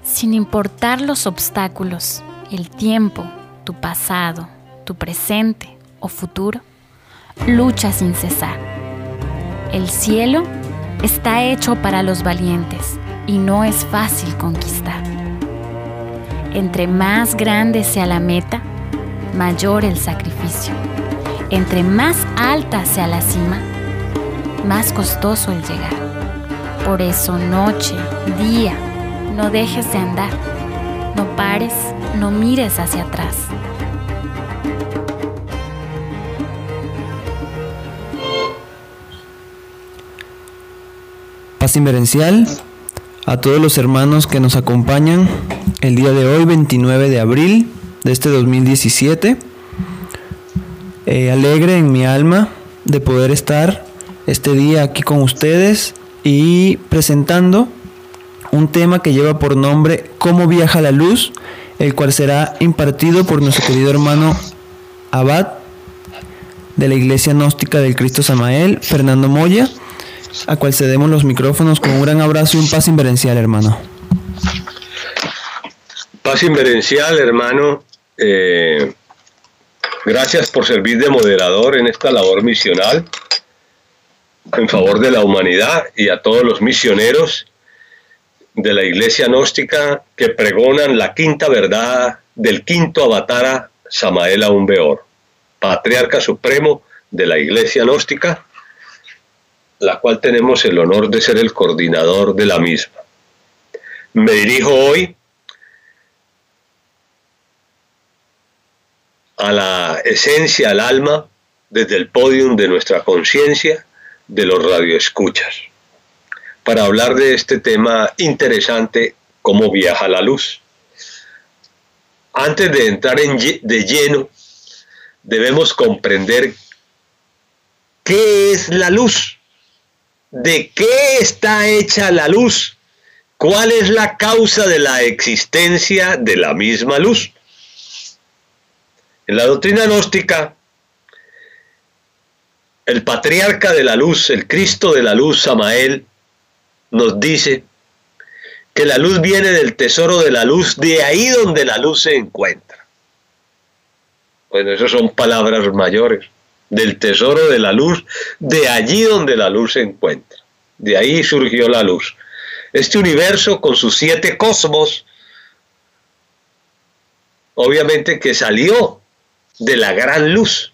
Sin importar los obstáculos, el tiempo, tu pasado, tu presente o futuro, lucha sin cesar. El cielo está hecho para los valientes y no es fácil conquistar. Entre más grande sea la meta, mayor el sacrificio. Entre más alta sea la cima, más costoso el llegar. Por eso noche, día, no dejes de andar. No pares, no mires hacia atrás. Paz inverencial a todos los hermanos que nos acompañan el día de hoy, 29 de abril de este 2017. Alegre en mi alma de poder estar este día aquí con ustedes y presentando un tema que lleva por nombre ¿Cómo viaja la luz?, el cual será impartido por nuestro querido hermano Abad de la Iglesia Gnóstica del Cristo Samael, Fernando Moya, a cual cedemos los micrófonos con un gran abrazo y un paz inverencial, hermano. Paz inverencial, hermano. Gracias por servir de moderador en esta labor misional en favor de la humanidad, y a todos los misioneros de la Iglesia Gnóstica que pregonan la quinta verdad del quinto avatara Samael Aún Weor, Patriarca Supremo de la Iglesia Gnóstica, la cual tenemos el honor de ser el coordinador de la misma. Me dirijo hoy a la esencia, al alma, desde el podium de nuestra conciencia, de los radioescuchas, para hablar de este tema interesante, cómo viaja la luz. Antes de entrar de lleno, debemos comprender qué es la luz, de qué está hecha la luz, cuál es la causa de la existencia de la misma luz. En la doctrina gnóstica, el patriarca de la luz, el Cristo de la luz, Samael, nos dice que la luz viene del tesoro de la luz, de ahí donde la luz se encuentra. Bueno, esas son palabras mayores. Del tesoro de la luz, de allí donde la luz se encuentra. De ahí surgió la luz. Este universo con sus 7 cosmos, obviamente que salió de la gran luz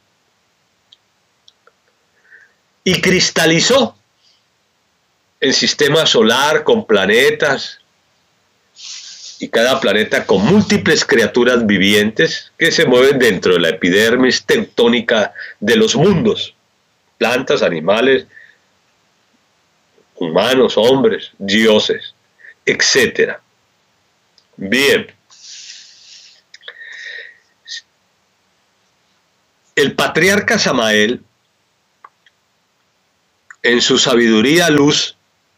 y cristalizó el sistema solar con planetas, y cada planeta con múltiples criaturas vivientes que se mueven dentro de la epidermis tectónica de los mundos, plantas, animales, humanos, hombres, dioses, etc. Bien. El patriarca Samael, en su sabiduría luz,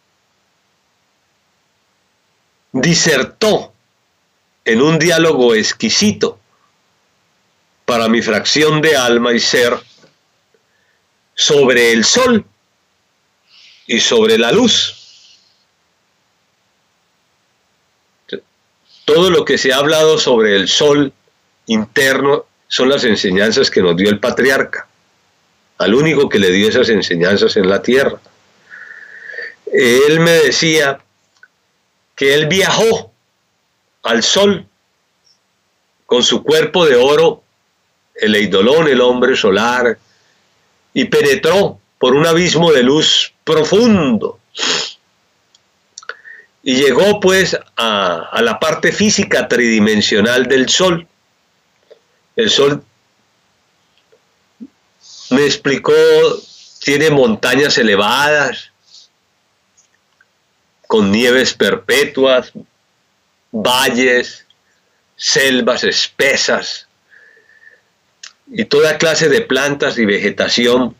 disertó en un diálogo exquisito para mi fracción de alma y ser sobre el sol y sobre la luz. Todo lo que se ha hablado sobre el sol interno son las enseñanzas que nos dio el patriarca, al único que le dio esas enseñanzas en la tierra. Él me decía que él viajó al sol con su cuerpo de oro, el eidolón, el hombre solar, y penetró por un abismo de luz profundo y llegó pues a la parte física tridimensional del sol. El sol, me explicó, tiene montañas elevadas con nieves perpetuas, valles, selvas espesas y toda clase de plantas y vegetación,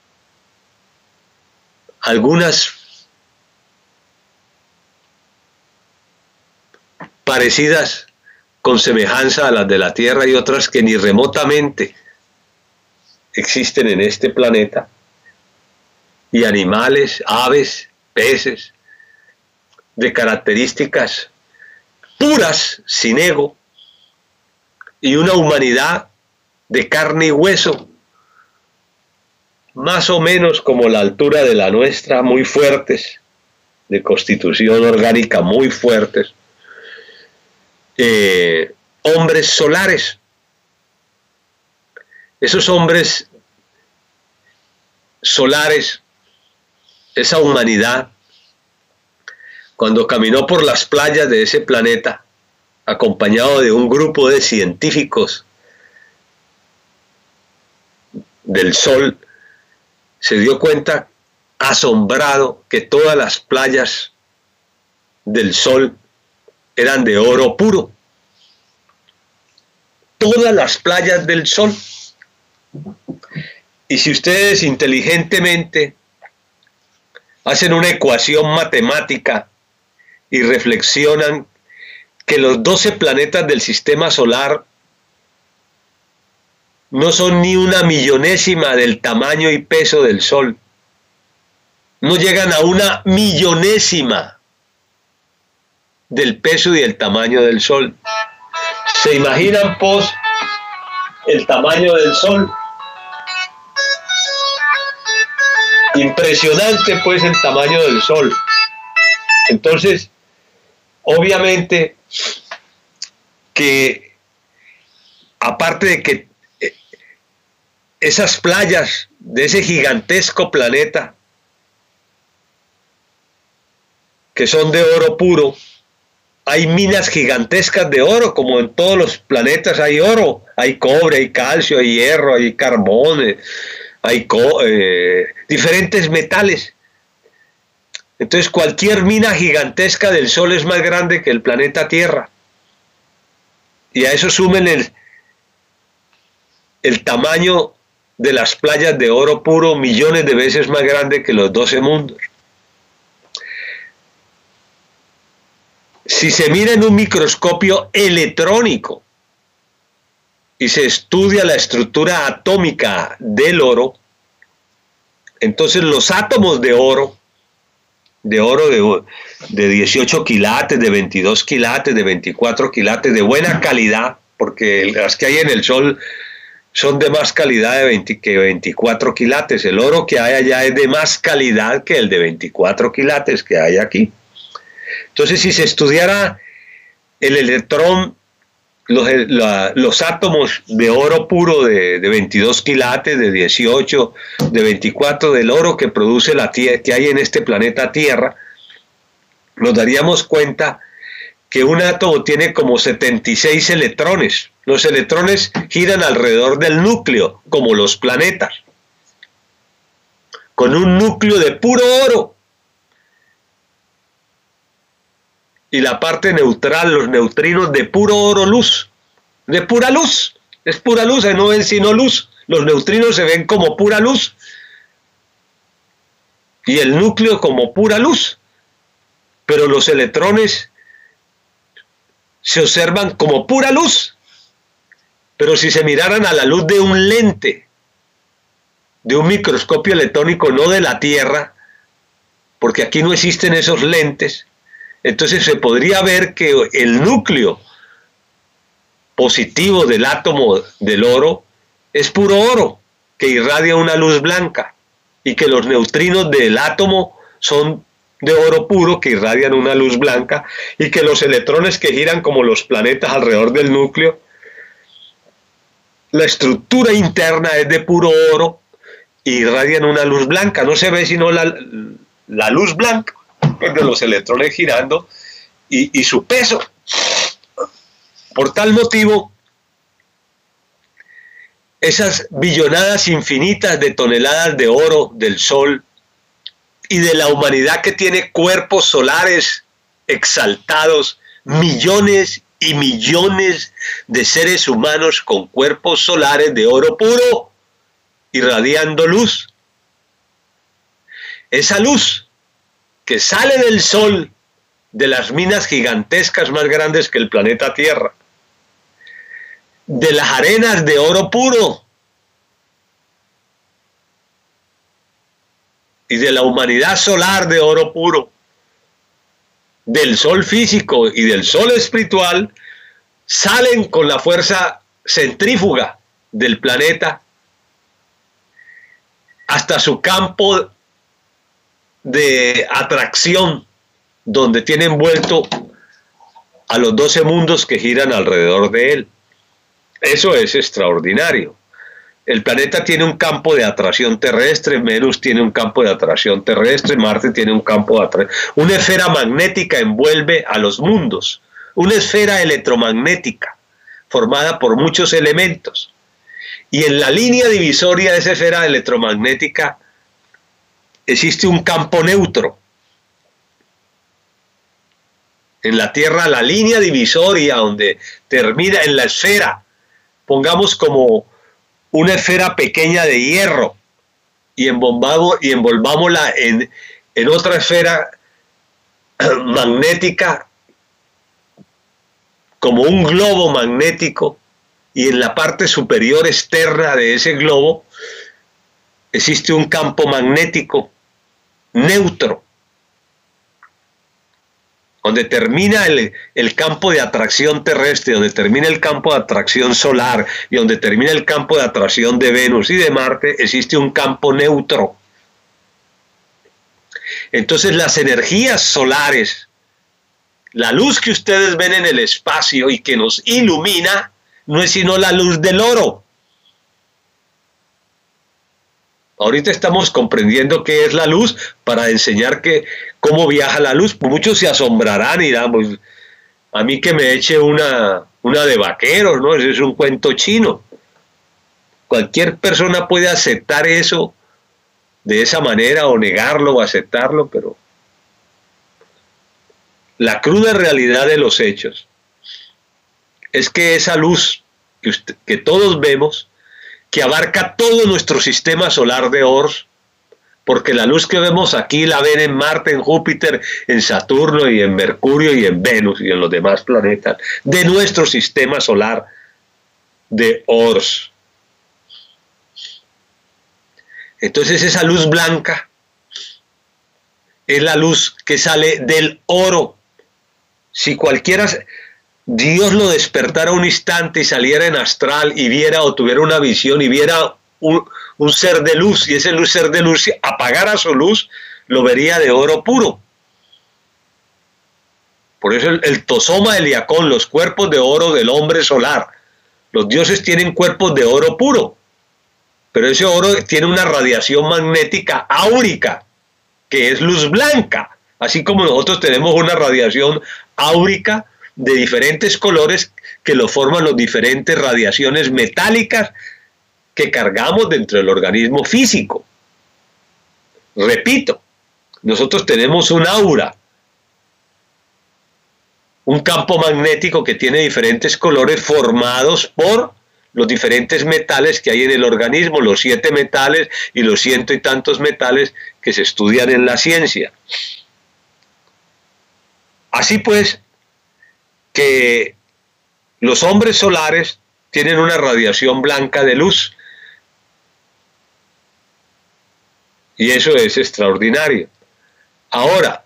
algunas parecidas con semejanza a las de la Tierra y otras que ni remotamente existen en este planeta, y animales, aves, peces, de características puras, sin ego, y una humanidad de carne y hueso, más o menos como la altura de la nuestra, muy fuertes, de constitución orgánica muy fuertes, hombres solares. Esos hombres solares, esa humanidad, cuando caminó por las playas de ese planeta, acompañado de un grupo de científicos del Sol, se dio cuenta, asombrado, que todas las playas del Sol eran de oro puro. Todas las playas del Sol. Y si ustedes inteligentemente hacen una ecuación matemática y reflexionan que los 12 planetas del sistema solar no son ni una millonésima del tamaño y peso del Sol, no llegan a una millonésima del peso y el tamaño del Sol. ¿Se imaginan, pues, el tamaño del Sol? Impresionante, pues, el tamaño del Sol. Entonces, obviamente que, aparte de que esas playas de ese gigantesco planeta, que son de oro puro, hay minas gigantescas de oro, como en todos los planetas hay oro, hay cobre, hay calcio, hay hierro, hay carbón, hay diferentes metales. Entonces cualquier mina gigantesca del Sol es más grande que el planeta Tierra. Y a eso sumen el tamaño de las playas de oro puro, millones de veces más grande que los 12 mundos. Si se mira en un microscopio electrónico y se estudia la estructura atómica del oro, entonces los átomos de oro de 18 quilates, de 22 quilates, de 24 quilates, de buena calidad, porque las que hay en el Sol son de más calidad que 24 quilates. El oro que hay allá es de más calidad que el de 24 quilates que hay aquí. Entonces, si se estudiara el electrón, los átomos de oro puro de 22 quilates, de 18, de 24, del oro que produce la Tierra, que hay en este planeta Tierra, nos daríamos cuenta que un átomo tiene como 76 electrones. Los electrones giran alrededor del núcleo, como los planetas, con un núcleo de puro oro. Y la parte neutral, los neutrinos de puro oro luz, de pura luz, es pura luz, no ven sino luz, los neutrinos se ven como pura luz, y el núcleo como pura luz, pero los electrones se observan como pura luz. Pero si se miraran a la luz de un lente, de un microscopio electrónico, no de la Tierra, porque aquí no existen esos lentes, entonces se podría ver que el núcleo positivo del átomo del oro es puro oro, que irradia una luz blanca, y que los neutrinos del átomo son de oro puro, que irradian una luz blanca, y que los electrones que giran como los planetas alrededor del núcleo, la estructura interna es de puro oro, y irradian una luz blanca. No se ve sino la luz blanca de los electrones girando y su peso. Por tal motivo, esas billonadas infinitas de toneladas de oro del Sol y de la humanidad que tiene cuerpos solares exaltados, millones y millones de seres humanos con cuerpos solares de oro puro, irradiando luz. Esa luz que sale del Sol, de las minas gigantescas más grandes que el planeta Tierra, de las arenas de oro puro y de la humanidad solar de oro puro, del sol físico y del sol espiritual salen con la fuerza centrífuga del planeta hasta su campo de atracción, donde tiene envuelto a los 12 mundos que giran alrededor de él. Eso es extraordinario. El planeta tiene un campo de atracción terrestre, Venus tiene un campo de atracción terrestre, Marte tiene un campo de atracción. Una esfera magnética envuelve a los mundos, una esfera electromagnética formada por muchos elementos. Y en la línea divisoria de esa esfera electromagnética existe un campo neutro. En la Tierra, la línea divisoria donde termina en la esfera, pongamos como una esfera pequeña de hierro y envolvámosla en otra esfera magnética como un globo magnético, y en la parte superior externa de ese globo existe un campo magnético neutro, donde termina el campo de atracción terrestre, donde termina el campo de atracción solar y donde termina el campo de atracción de Venus y de Marte, existe un campo neutro. Entonces las energías solares, la luz que ustedes ven en el espacio y que nos ilumina, no es sino la luz del oro. Ahorita estamos comprendiendo qué es la luz para enseñar cómo viaja la luz. Muchos se asombrarán y dirán, pues, a mí que me eche una de vaqueros, ¿no? Ese es un cuento chino. Cualquier persona puede aceptar eso de esa manera o negarlo o aceptarlo, pero la cruda realidad de los hechos es que esa luz que todos vemos, que abarca todo nuestro sistema solar de Ors, porque la luz que vemos aquí la ven en Marte, en Júpiter, en Saturno y en Mercurio y en Venus y en los demás planetas de nuestro sistema solar de Ors. Entonces esa luz blanca es la luz que sale del oro. Si cualquiera Dios lo despertara un instante y saliera en astral y viera o tuviera una visión y viera un ser de luz, y ese ser de luz, si apagara su luz, lo vería de oro puro. Por eso el tosoma de Liacón, los cuerpos de oro del hombre solar, los dioses tienen cuerpos de oro puro, pero ese oro tiene una radiación magnética áurica, que es luz blanca, así como nosotros tenemos una radiación áurica de diferentes colores que lo forman las diferentes radiaciones metálicas que cargamos dentro del organismo físico. Repito, nosotros tenemos un aura, un campo magnético que tiene diferentes colores formados por los diferentes metales que hay en el organismo, los 7 metales y los 100 y tantos metales que se estudian en la ciencia. Así pues, que los hombres solares tienen una radiación blanca de luz, y eso es extraordinario. Ahora,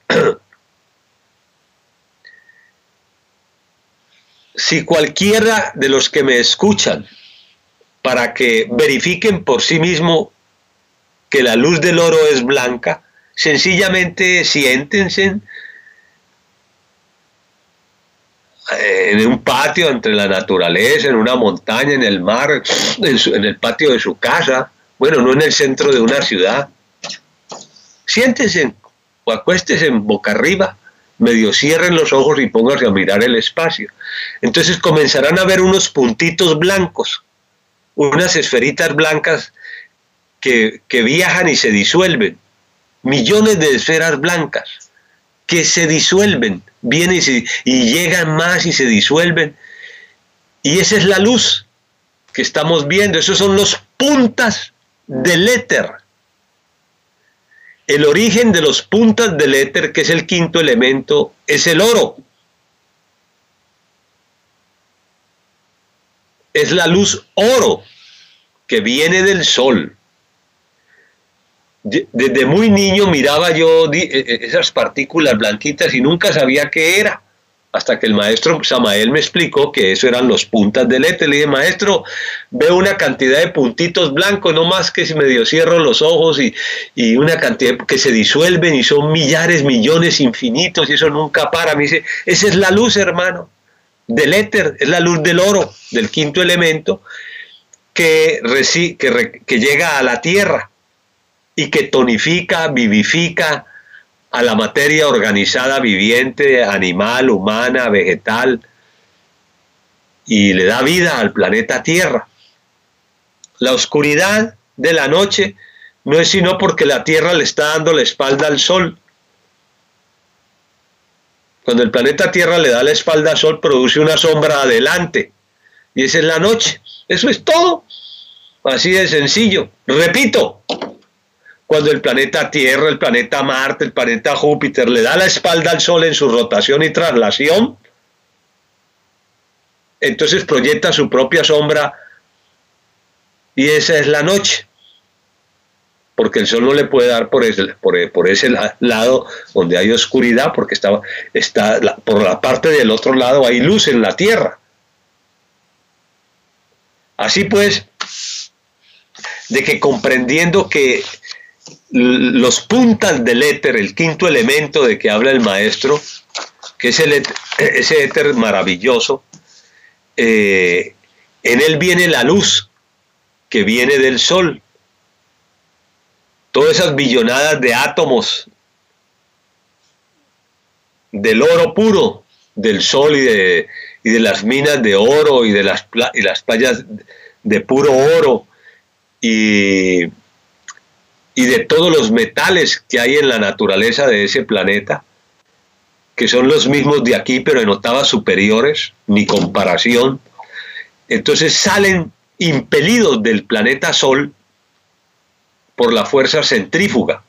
si cualquiera de los que me escuchan, para que verifiquen por sí mismo que la luz del oro es blanca, sencillamente siéntense en un patio entre la naturaleza, en una montaña, en el mar, en el patio de su casa, bueno, no en el centro de una ciudad. Siéntense o acuéstense en boca arriba, medio cierren los ojos y pónganse a mirar el espacio. Entonces comenzarán a ver unos puntitos blancos, unas esferitas blancas que viajan y se disuelven, millones de esferas blancas que se disuelven, vienen y llegan más y se disuelven, y esa es la luz que estamos viendo. Esos son los puntas del éter. El origen de los puntas del éter, que es el quinto elemento, es el oro. Es la luz oro que viene del sol. Desde muy niño miraba yo esas partículas blanquitas y nunca sabía qué era, hasta que el maestro Samael me explicó que eso eran los puntas del éter. Le dije, maestro, veo una cantidad de puntitos blancos, no más que si medio cierro los ojos y una cantidad que se disuelven y son millares, millones, infinitos, y eso nunca para. Me dice, esa es la luz, hermano, del éter, es la luz del oro, del quinto elemento, que llega a la tierra y que tonifica, vivifica a la materia organizada, viviente, animal, humana, vegetal, y le da vida al planeta Tierra. La oscuridad de la noche no es sino porque la Tierra le está dando la espalda al Sol. Cuando el planeta Tierra le da la espalda al Sol, produce una sombra adelante, y esa es la noche. Eso es todo, así de sencillo. Repito, cuando el planeta Tierra, el planeta Marte, el planeta Júpiter le da la espalda al Sol en su rotación y traslación, entonces proyecta su propia sombra y esa es la noche, porque el Sol no le puede dar por ese lado donde hay oscuridad, porque por la parte del otro lado hay luz en la Tierra. Así pues, de que comprendiendo que los puntas del éter, el quinto elemento de que habla el maestro, que es ese éter maravilloso, en él viene la luz que viene del Sol. Todas esas billonadas de átomos del oro puro del Sol y de las minas de oro y de las playas de puro oro y de todos los metales que hay en la naturaleza de ese planeta, que son los mismos de aquí, pero en octavas superiores, ni comparación. Entonces salen impelidos del planeta Sol por la fuerza centrífuga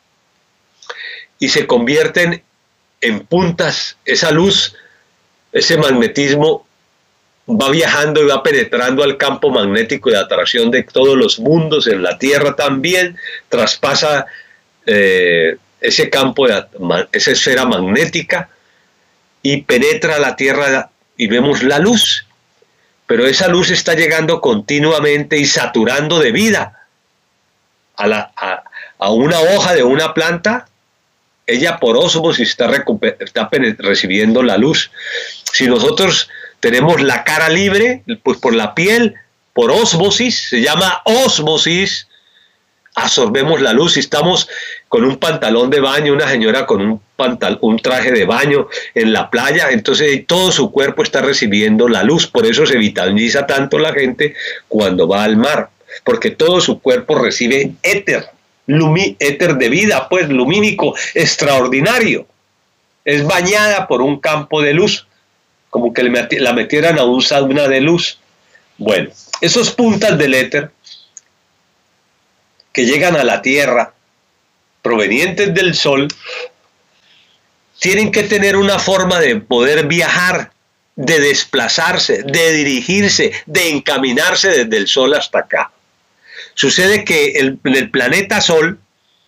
y se convierten en puntas. Esa luz, ese magnetismo va viajando y va penetrando al campo magnético de atracción de todos los mundos, en la Tierra también, traspasa ese campo, esa esfera magnética, y penetra la Tierra y vemos la luz. Pero esa luz está llegando continuamente y saturando de vida a una hoja de una planta. Ella por ósmosis está recibiendo la luz. Si nosotros tenemos la cara libre, pues por la piel, por ósmosis, se llama ósmosis, absorbemos la luz. Si estamos con un pantalón de baño, una señora con un traje de baño en la playa, entonces todo su cuerpo está recibiendo la luz. Por eso se vitaliza tanto la gente cuando va al mar, porque todo su cuerpo recibe éter, éter de vida, pues lumínico, extraordinario. Es bañada por un campo de luz, como que la metieran a un sauna de luz. Bueno, esos puntas del éter que llegan a la Tierra, provenientes del Sol, tienen que tener una forma de poder viajar, de desplazarse, de dirigirse, de encaminarse desde el Sol hasta acá. Sucede que en el planeta Sol,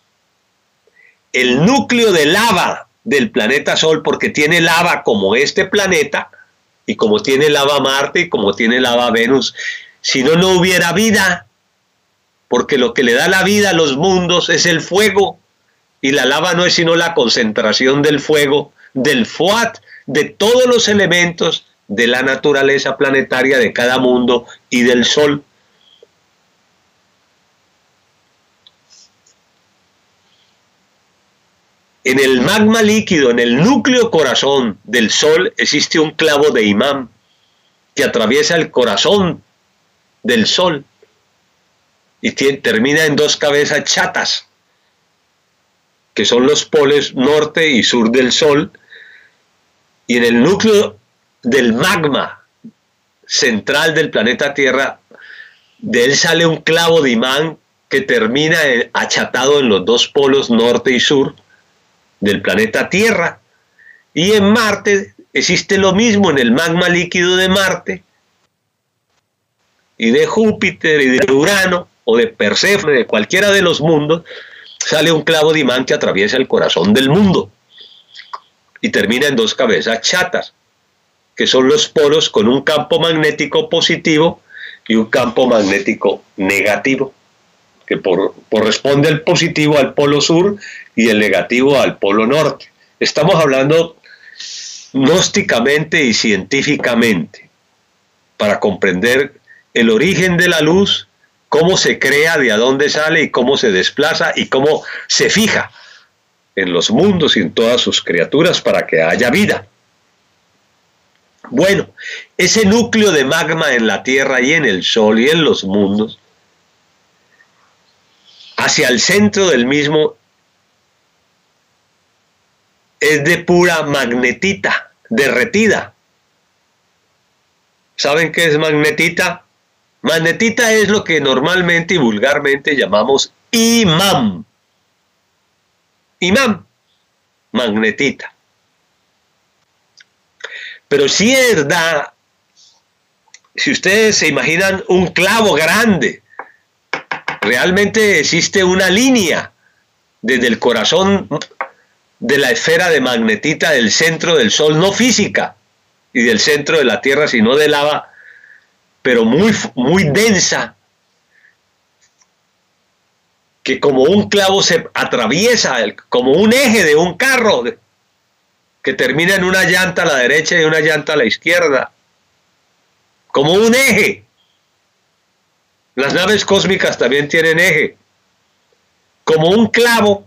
el núcleo de lava del planeta Sol, porque tiene lava como este planeta, y como tiene lava Marte, y como tiene lava Venus, si no, no hubiera vida, porque lo que le da la vida a los mundos es el fuego, y la lava no es sino la concentración del fuego, del FUAT, de todos los elementos de la naturaleza planetaria de cada mundo y del Sol. En el magma líquido, en el núcleo corazón del Sol, existe un clavo de imán que atraviesa el corazón del Sol y termina en dos cabezas chatas, que son los polos norte y sur del Sol, y en el núcleo del magma central del planeta Tierra, de él sale un clavo de imán que termina achatado en los dos polos norte y sur del planeta Tierra. Y en Marte existe lo mismo, en el magma líquido de Marte y de Júpiter y de Urano o de Perséfone, de cualquiera de los mundos, sale un clavo de imán que atraviesa el corazón del mundo y termina en dos cabezas chatas, que son los polos con un campo magnético positivo y un campo magnético negativo, que corresponde el positivo al polo sur y el negativo al polo norte. Estamos hablando gnósticamente y científicamente para comprender el origen de la luz, cómo se crea, de a dónde sale y cómo se desplaza y cómo se fija en los mundos y en todas sus criaturas para que haya vida. Bueno, ese núcleo de magma en la Tierra y en el Sol y en los mundos, hacia el centro del mismo, es de pura magnetita, derretida. ¿Saben qué es magnetita? Magnetita es lo que normalmente y vulgarmente llamamos imán. Imán, magnetita. Pero sí es verdad, si ustedes se imaginan un clavo grande, realmente existe una línea desde el corazón de la esfera de magnetita del centro del Sol, no física, y del centro de la Tierra, sino de lava, pero muy densa, que como un clavo se atraviesa, como un eje de un carro, que termina en una llanta a la derecha y una llanta a la izquierda, como un eje. Las naves cósmicas también tienen eje, como un clavo,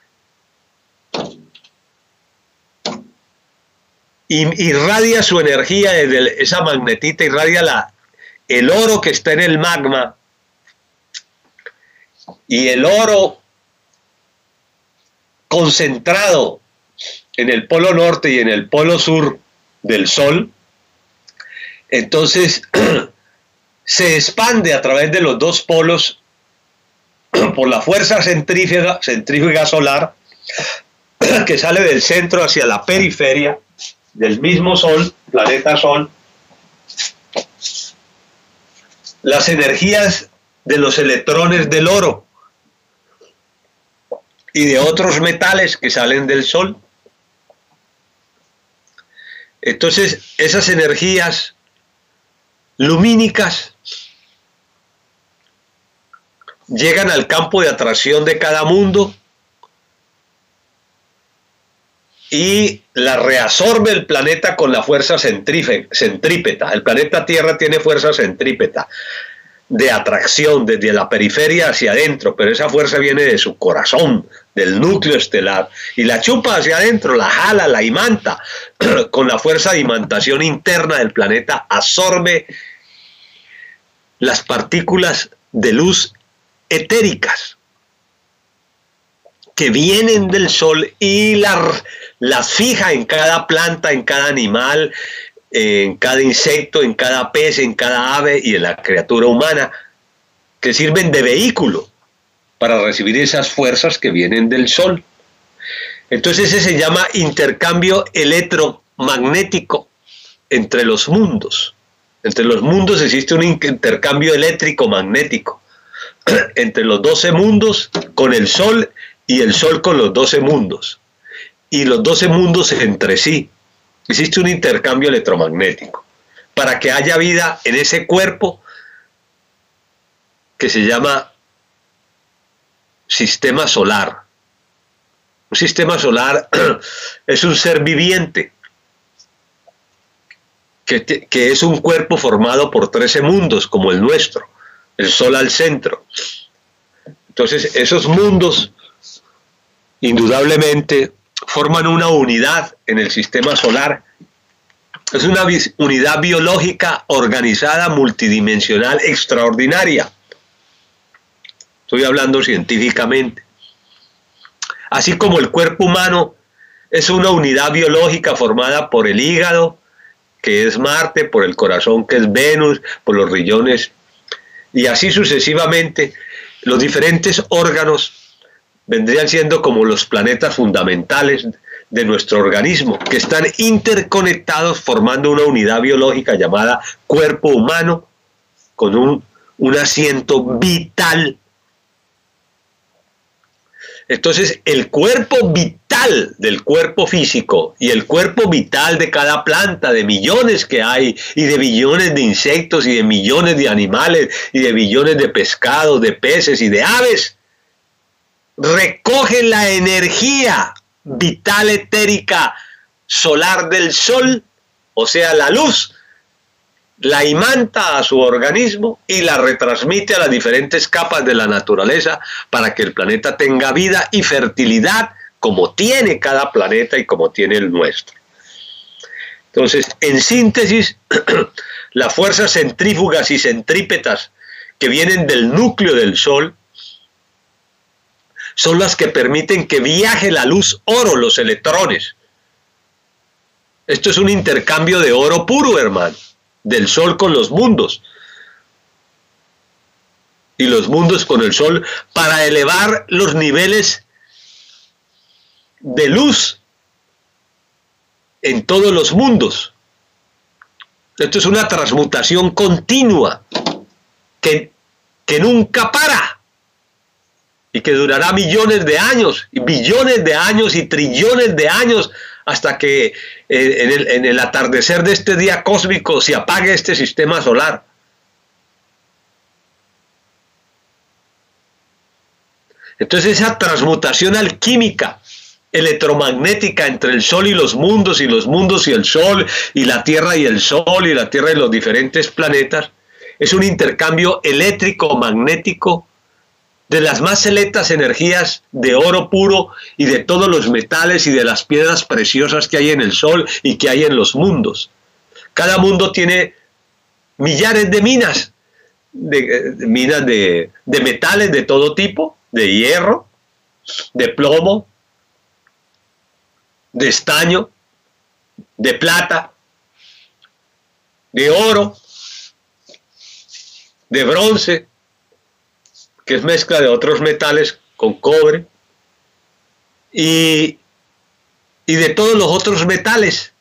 irradia su energía desde esa magnetita, irradia el oro que está en el magma, y el oro concentrado en el polo norte y en el polo sur del Sol, entonces se expande a través de los dos polos por la fuerza centrífuga solar que sale del centro hacia la periferia del mismo Sol, planeta Sol. Las energías de los electrones del oro y de otros metales que salen del Sol. Entonces, esas energías lumínicas llegan al campo de atracción de cada mundo y la reabsorbe el planeta con la fuerza centrípeta. El planeta Tierra tiene fuerza centrípeta de atracción desde la periferia hacia adentro, pero esa fuerza viene de su corazón, del núcleo estelar, y la chupa hacia adentro, la jala, la imanta. Con la fuerza de imantación interna del planeta absorbe las partículas de luz etéricas que vienen del Sol y las fija en cada planta, en cada animal, en cada insecto, en cada pez, en cada ave y en la criatura humana, que sirven de vehículo para recibir esas fuerzas que vienen del Sol. Entonces ese se llama intercambio electromagnético entre los mundos. Entre los mundos existe un intercambio eléctrico-magnético entre los 12 mundos con el Sol y el Sol con los 12 mundos. Y los 12 mundos entre sí. Existe un intercambio electromagnético para que haya vida en ese cuerpo que se llama sistema solar. Un sistema solar es un ser viviente que es un cuerpo formado por 13 mundos como el nuestro, el Sol al centro. Entonces esos mundos indudablemente forman una unidad en el sistema solar. Es una unidad biológica organizada, multidimensional, extraordinaria. Estoy hablando científicamente. Así como el cuerpo humano es una unidad biológica formada por el hígado, que es Marte, por el corazón, que es Venus, por los riñones, y así sucesivamente, los diferentes órganos vendrían siendo como los planetas fundamentales de nuestro organismo, que están interconectados formando una unidad biológica llamada cuerpo humano, con un asiento vital. Entonces, el cuerpo vital del cuerpo físico y el cuerpo vital de cada planta, de millones que hay, y de billones de insectos, y de millones de animales, y de billones de pescados, de peces y de aves, recoge la energía vital etérica solar del sol, o sea, la luz, la imanta a su organismo y la retransmite a las diferentes capas de la naturaleza para que el planeta tenga vida y fertilidad como tiene cada planeta y como tiene el nuestro. Entonces, en síntesis, las fuerzas centrífugas y centrípetas que vienen del núcleo del Sol son las que permiten que viaje la luz oro, los electrones. Esto es un intercambio de oro puro, hermano, del Sol con los mundos y los mundos con el Sol, para elevar los niveles de luz en todos los mundos. Esto es una transmutación continua que nunca para y que durará millones de años y billones de años y trillones de años, hasta que en el atardecer de este día cósmico se apague este sistema solar. Entonces, esa transmutación alquímica, electromagnética entre el Sol y los mundos y el Sol, y la Tierra y el Sol, y la Tierra y los diferentes planetas, es un intercambio eléctrico magnético de las más selectas energías de oro puro y de todos los metales y de las piedras preciosas que hay en el Sol y que hay en los mundos. Cada mundo tiene millares de minas, de metales de todo tipo, de hierro, de plomo, de estaño, de plata, de oro, de bronce, que es mezcla de otros metales con cobre, y de todos los otros metales.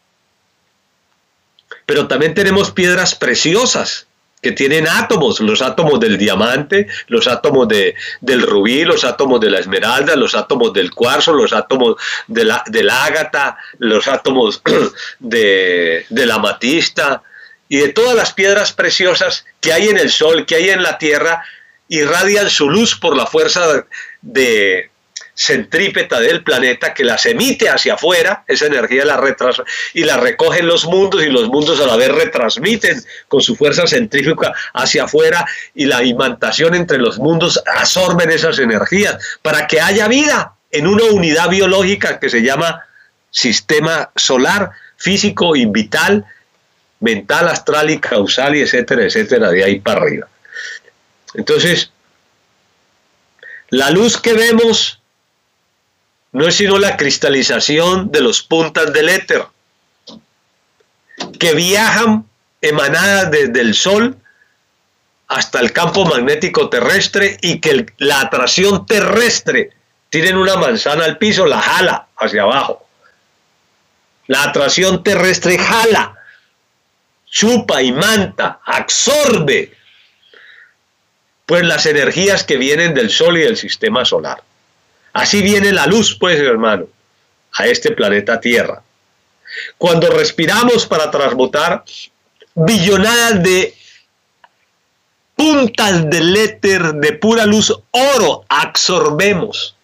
Pero también tenemos piedras preciosas que tienen átomos, los átomos del diamante, los átomos del rubí, los átomos de la esmeralda, los átomos del cuarzo, los átomos del ágata, los átomos de la amatista, y de todas las piedras preciosas que hay en el Sol, que hay en la Tierra, irradian su luz por la fuerza de centrípeta del planeta, que las emite hacia afuera, esa energía y la recogen los mundos, y los mundos a la vez retransmiten con su fuerza centrífuga hacia afuera, y la imantación entre los mundos absorben esas energías para que haya vida en una unidad biológica que se llama sistema solar, físico y vital, mental, astral y causal, y etcétera, etcétera, de ahí para arriba. Entonces, la luz que vemos no es sino la cristalización de los puntas del éter, que viajan emanadas desde el Sol hasta el campo magnético terrestre, y que la atracción terrestre, tienen una manzana al piso, la jala hacia abajo. La atracción terrestre jala, chupa, imanta, absorbe pues las energías que vienen del Sol y del sistema solar. Así viene la luz, pues, hermano, a este planeta Tierra. Cuando respiramos para transmutar, billonadas de puntas del éter de pura luz oro absorbemos.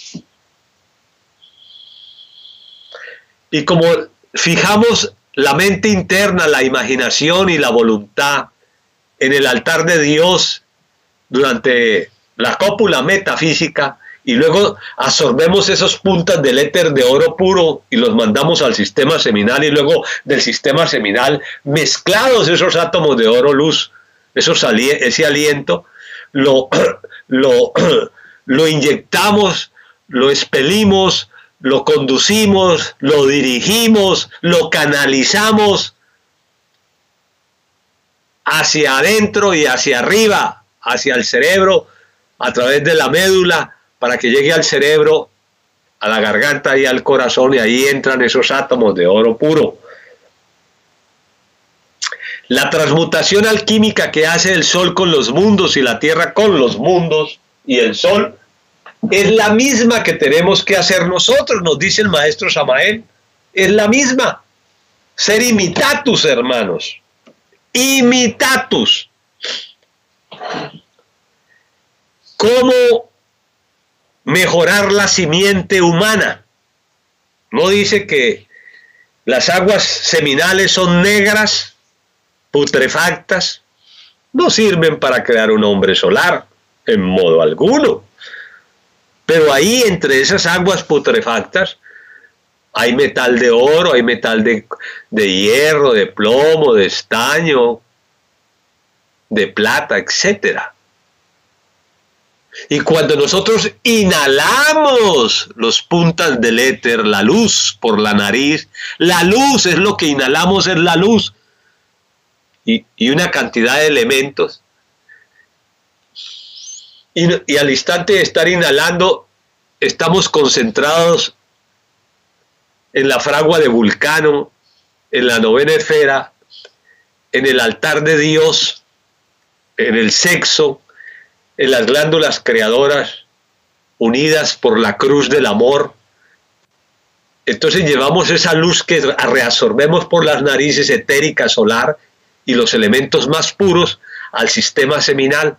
Y como fijamos la mente interna, la imaginación y la voluntad en el altar de Dios durante la cópula metafísica, y luego absorbemos esos puntas del éter de oro puro y los mandamos al sistema seminal, y luego del sistema seminal, mezclados esos átomos de oro luz, ese aliento, lo inyectamos, lo expelimos, lo conducimos, lo dirigimos, lo canalizamos hacia adentro y hacia arriba, hacia el cerebro, a través de la médula, para que llegue al cerebro, a la garganta y al corazón, y ahí entran esos átomos de oro puro. La transmutación alquímica que hace el Sol con los mundos y la Tierra con los mundos y el Sol es la misma que tenemos que hacer nosotros, nos dice el maestro Samael. Es la misma. Ser imitatus, hermanos. Imitatus. ¿Cómo mejorar la simiente humana? No dice que las aguas seminales son negras, putrefactas, no sirven para crear un hombre solar, en modo alguno. Pero ahí, entre esas aguas putrefactas, hay metal de oro, hay metal de hierro, de plomo, de estaño, de plata, etcétera. Y cuando nosotros inhalamos los puntas del éter, la luz por la nariz, la luz es lo que inhalamos, es la luz. Y una cantidad de elementos. Y al instante de estar inhalando, estamos concentrados en la fragua de Vulcano, en la novena esfera, en el altar de Dios, en el sexo, en las glándulas creadoras, unidas por la cruz del amor. Entonces llevamos esa luz que reabsorbemos por las narices etérica, solar, y los elementos más puros al sistema seminal.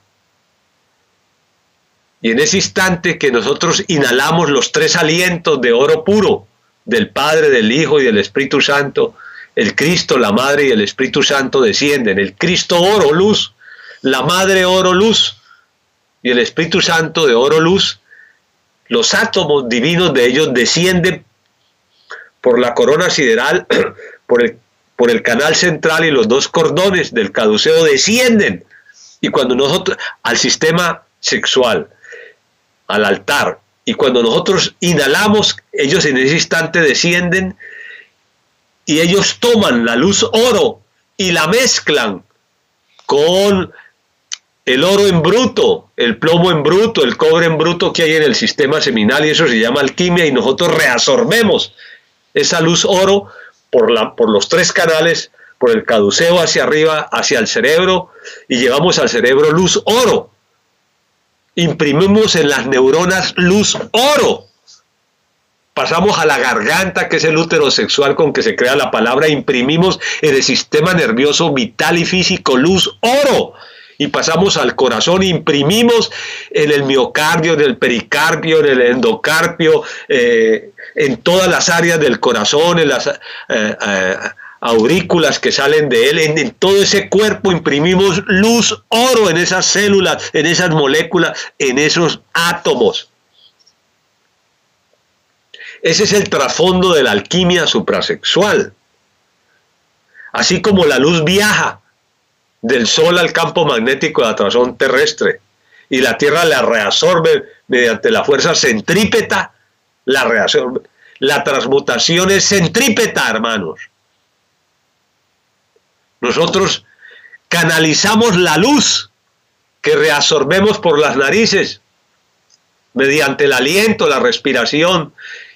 Y en ese instante que nosotros inhalamos los tres alientos de oro puro, del Padre, del Hijo y del Espíritu Santo, el Cristo, la Madre y el Espíritu Santo descienden. El Cristo oro, luz, la Madre oro, luz, y el Espíritu Santo de oro, luz. Los átomos divinos de ellos descienden por la corona sideral, por el canal central, y los dos cordones del caduceo descienden. Y cuando nosotros, al sistema sexual, al altar, y cuando nosotros inhalamos, ellos en ese instante descienden y ellos toman la luz oro y la mezclan con el oro en bruto, el plomo en bruto, el cobre en bruto que hay en el sistema seminal, y eso se llama alquimia, y nosotros reabsorbemos esa luz oro por los tres canales, por el caduceo hacia arriba, hacia el cerebro, y llevamos al cerebro luz oro. Imprimimos en las neuronas luz oro. Pasamos a la garganta, que es el útero sexual con que se crea la palabra, imprimimos en el sistema nervioso vital y físico luz oro. Y pasamos al corazón, imprimimos en el miocardio, en el pericardio, en el endocarpio, en todas las áreas del corazón, en las aurículas que salen de él, en todo ese cuerpo imprimimos luz oro, en esas células, en esas moléculas, en esos átomos. Ese es el trasfondo de la alquimia suprasexual. Así como la luz viaja del Sol al campo magnético de atracción terrestre y la Tierra la reabsorbe mediante la fuerza centrípeta, la reabsorbe. La transmutación es centrípeta, hermanos. Nosotros canalizamos la luz que reabsorbemos por las narices mediante el aliento, la respiración,